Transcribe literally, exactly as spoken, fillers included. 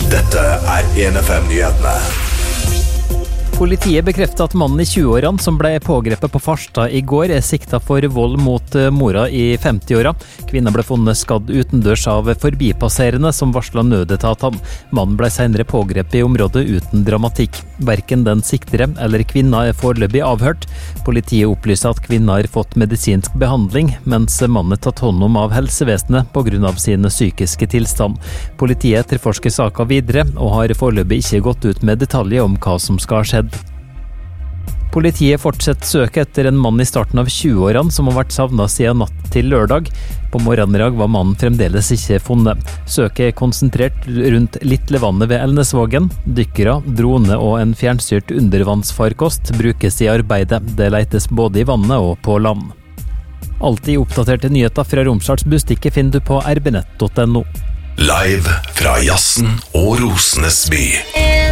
Dette er en F M-nyhetene. Politiet bekrefter at mannen i tjue-årene som ble pågrepet på Farstad i går er siktet for vold mot mora i femti-åra. Kvinnen ble funnet skadd utendørs av forbipasserende som varslet nødetatene. Mannen ble senere pågrepet i området uten dramatikk. Hverken den siktere eller kvinna er foreløpig avhørt. Politiet opplyser at kvinna har fått medisinsk behandling, mens mannen er tatt hånd om av helsevesenet på grunn av sin psykiske tilstand. Politiet etterforsker saken videre og har foreløpig ikke gått ut med detaljer om hva som skal ha skjedd. Politiet fortsetter søket etter en mann i starten av tjue-årene som har vært savnet siden natt til lørdag. På morgenen i dag var mannen fremdeles ikke funnet. Søket er konsentrert rundt Littlevannet ved Elnesvågen. Dykkere, drone og en fjernstyrt undervannsfarkost brukes i arbeidet. Det letes både i vannet og på land. Alltid oppdaterte nyheter fra Romsdals Bustikke finner du på r b nett punktum no. Live fra Jazzen og Rosenes by.